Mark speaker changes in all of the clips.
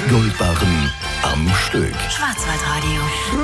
Speaker 1: Goldbarren am Stück.
Speaker 2: Schwarzwaldradio.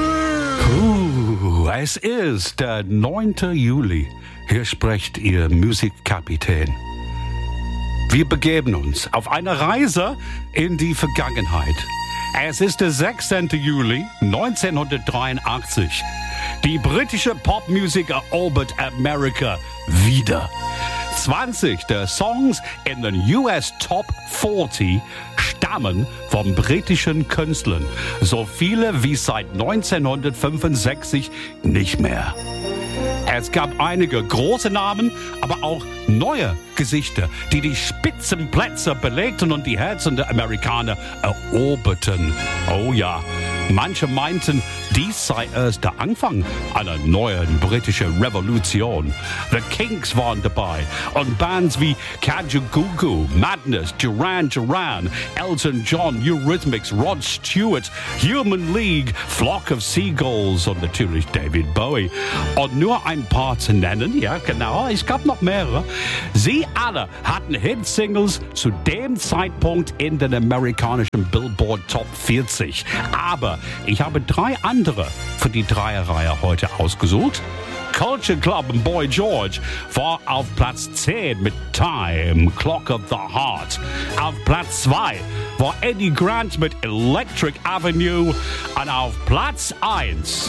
Speaker 3: Es ist der 9. Juli. Hier spricht Ihr Musikkapitän. Wir begeben uns auf eine Reise in die Vergangenheit. Es ist der 16. Juli 1983. Die britische Popmusik erobert Amerika wieder. 20 der Songs in den US Top 40 stammen von britischen Künstlern. So viele wie seit 1965 nicht mehr. Es gab einige große Namen, aber auch neue Gesichter, die die Spitzenplätze belegten und die Herzen der Amerikaner eroberten. Oh ja, manche meinten, dies sei erst der Anfang einer neuen britischen Revolution. The Kinks waren dabei und Bands wie Kajagoogoo, Madness, Duran Duran, Elton John, Eurythmics, Rod Stewart, Human League, Flock of Seagulls und natürlich David Bowie. Und nur ein paar zu nennen, ja genau, es gab noch mehrere. Sie alle hatten Hitsingles zu dem Zeitpunkt in den amerikanischen Billboard Top 40. Aber ich habe 3 andere für die Dreierreihe heute ausgesucht. Culture Club und Boy George war auf Platz 10 mit Time, Clock of the Heart. Auf Platz 2 war Eddie Grant mit Electric Avenue. Und auf Platz 1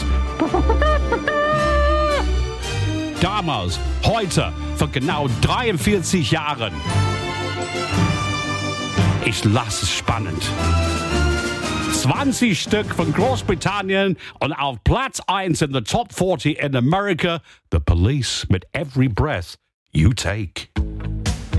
Speaker 3: damals, heute, vor genau 43 Jahren. Ich lasse es spannend. 20 Stück von Großbritannien und auf Platz 1 in the Top 40 in America, The Police mit Every Breath You Take.